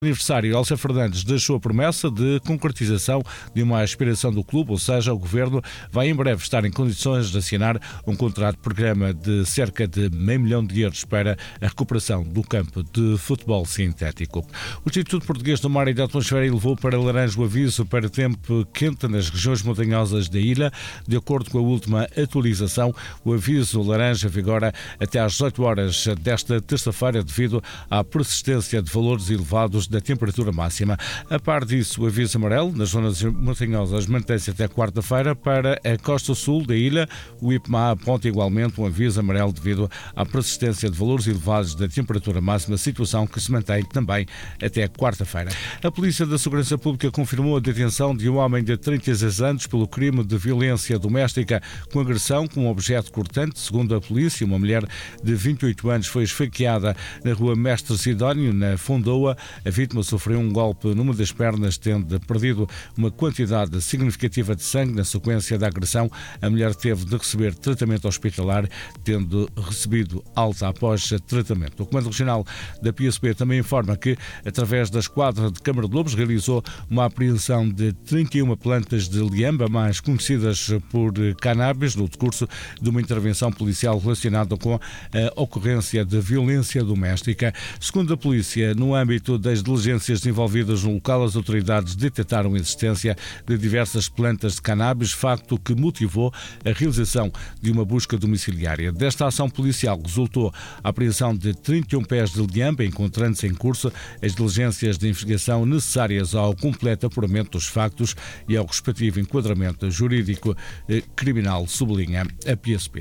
Aniversário, Elsa Fernandes deixou a promessa de concretização de uma aspiração do clube, ou seja, o Governo vai em breve estar em condições de assinar um contrato de programa de cerca de €500 mil para a recuperação do campo de futebol sintético. O Instituto Português do Mar e da Atmosfera elevou para laranja o aviso para tempo quente nas regiões montanhosas da ilha. De acordo com a última atualização, o aviso laranja vigora até às 18 horas desta terça-feira devido à persistência de valores elevados da temperatura máxima. A par disso, o aviso amarelo nas zonas montanhosas mantém-se até quarta-feira. Para a costa sul da ilha, o IPMA aponta igualmente um aviso amarelo devido à persistência de valores elevados da temperatura máxima, situação que se mantém também até quarta-feira. A Polícia da Segurança Pública confirmou a detenção de um homem de 36 anos pelo crime de violência doméstica com agressão com um objeto cortante. Segundo a polícia, uma mulher de 28 anos foi esfaqueada na rua Mestre Sidónio, na Fondoa. A vítima sofreu um golpe numa das pernas, tendo perdido uma quantidade significativa de sangue. Na sequência da agressão, a mulher teve de receber tratamento hospitalar, tendo recebido alta após tratamento. O Comando Regional da PSP também informa que, através da Esquadra de Câmara de Lobos, realizou uma apreensão de 31 plantas de liamba, mais conhecidas por cannabis, no decurso de uma intervenção policial relacionada com a ocorrência de violência doméstica. Segundo a polícia, no âmbito das diligências envolvidas no local, as autoridades detectaram a existência de diversas plantas de cannabis, facto que motivou a realização de uma busca domiciliária. Desta ação policial resultou a apreensão de 31 pés de liamba, encontrando-se em curso as diligências de investigação necessárias ao completo apuramento dos factos e ao respectivo enquadramento jurídico criminal, sublinha a PSP.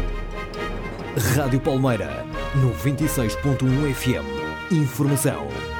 Rádio Palmeira, 96.1 FM. Informação.